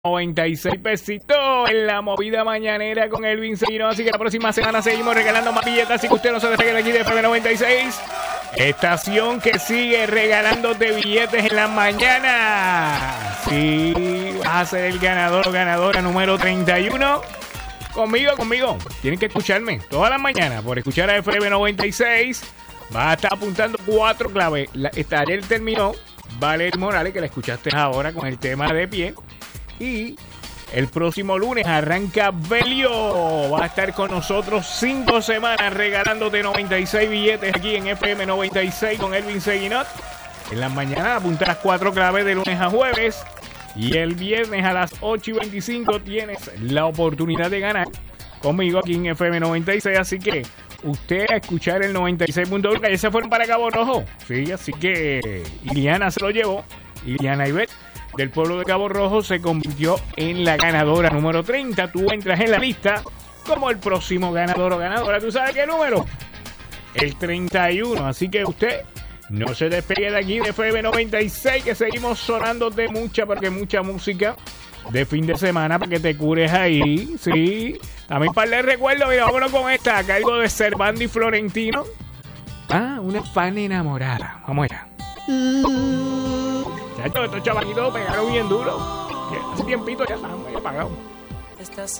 96 pesitos en la movida mañanera con Elvin Seguino. Así que la próxima semana seguimos regalando más billetes. Así que usted no se despegue de aquí de FM 96. Estación que sigue regalándote billetes en la mañana. Sí, vas a ser el ganador o ganadora número 31. Conmigo. Tienen que escucharme todas las mañanas por escuchar a FM 96. Va a estar apuntando 4 claves. Ayer terminó Valerie Morales, que la escuchaste ahora con el tema de pie. Y el próximo lunes arranca Belio. Va a estar con nosotros 5 semanas regalándote 96 billetes aquí en FM 96 con Elvin Seguinot. En las mañanas apunta las 4 claves de lunes a jueves. Y el viernes a las 8:25 tienes la oportunidad de ganar conmigo aquí en FM 96. Así que usted a escuchar el 96.1, que ya se fueron para Cabo Rojo. Sí, así que Iliana se lo llevó. Iliana Ibet, del pueblo de Cabo Rojo, se convirtió en la ganadora número 30. Tú entras en la lista como el próximo ganador o ganadora. ¿Tú sabes qué número? El 31. Así que usted no se despegue de aquí de FM 96, que seguimos sonándote mucha música de fin de semana para que te cures ahí. Sí. También para el recuerdo, mira, vámonos con esta, a cargo de Servando y Florentino. Una fan enamorada. Vamos allá. Chacho, estos chavaquitos pegaron bien duro. Hace tiempito ya están medio apagados. Estás